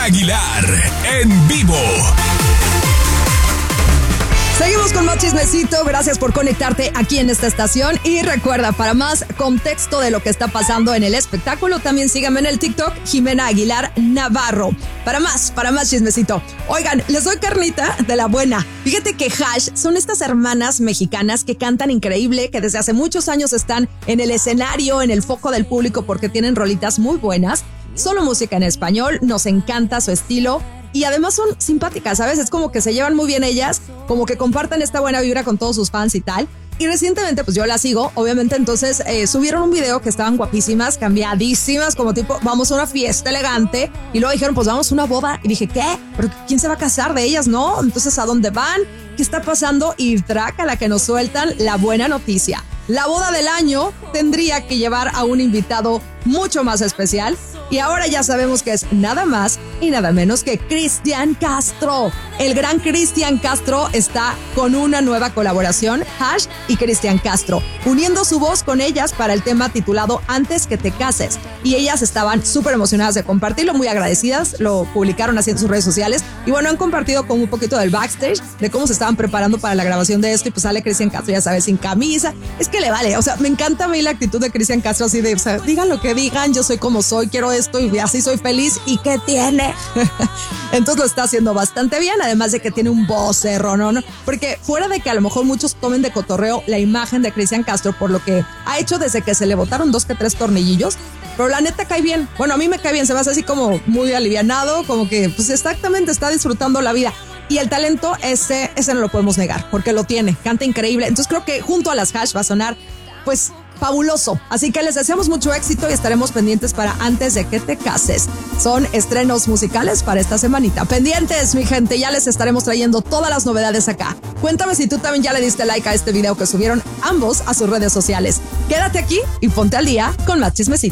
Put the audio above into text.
Jimena Aguilar, en vivo. Seguimos con más chismecito, gracias por conectarte aquí en esta estación y recuerda, para más contexto de lo que está pasando en el espectáculo, también síganme en el TikTok, Jimena Aguilar Navarro. Para más chismecito. Oigan, les doy carnita de la buena. Fíjate que Hash son estas hermanas mexicanas que cantan increíble, que desde hace muchos años están en el escenario, en el foco del público porque tienen rolitas muy buenas. Solo música en español, nos encanta su estilo. Y además son simpáticas, ¿sabes? Es como que se llevan muy bien ellas, como que comparten esta buena vibra con todos sus fans y tal. Y recientemente, pues yo las sigo, obviamente, entonces subieron un video que estaban guapísimas, cambiadísimas, como tipo, vamos a una fiesta elegante. Y luego dijeron, pues vamos a una boda. Y dije, ¿qué? ¿Pero quién se va a casar de ellas, no? Entonces, ¿a dónde van? ¿Qué está pasando? Y traca la que nos sueltan la buena noticia. La boda del año tendría que llevar a un invitado mucho más especial. Y ahora ya sabemos que es nada más y nada menos que Cristian Castro. El gran Cristian Castro está con una nueva colaboración, Hash y Cristian Castro, uniendo su voz con ellas para el tema titulado Antes que te cases. Y ellas estaban súper emocionadas de compartirlo, muy agradecidas, lo publicaron así en sus redes sociales. Y bueno, han compartido con un poquito del backstage de cómo se estaban preparando para la grabación de esto. Y pues sale Cristian Castro, ya sabes, sin camisa. Es que le vale, o sea, me encanta a mí la actitud de Cristian Castro así de, o sea, digan lo que digan, yo soy como soy, quiero esto y así soy feliz. ¿Y qué tiene? Entonces lo está haciendo bastante bien, además de que tiene un vocerro, ¿no? Porque fuera de que a lo mejor muchos tomen de cotorreo la imagen de Cristian Castro por lo que ha hecho desde que se le botaron 2 que 3 tornillillos, pero la neta cae bien. Bueno, a mí me cae bien, se me hace así como muy alivianado, como que pues exactamente está disfrutando la vida. Y el talento ese no lo podemos negar, porque lo tiene, canta increíble. Entonces creo que junto a las Hash va a sonar pues fabuloso. Así que les deseamos mucho éxito y estaremos pendientes para Antes de que te cases. Son estrenos musicales para esta semanita. Pendientes, mi gente, ya les estaremos trayendo todas las novedades acá. Cuéntame si tú también ya le diste like a este video que subieron ambos a sus redes sociales. Quédate aquí y ponte al día con más chismecito.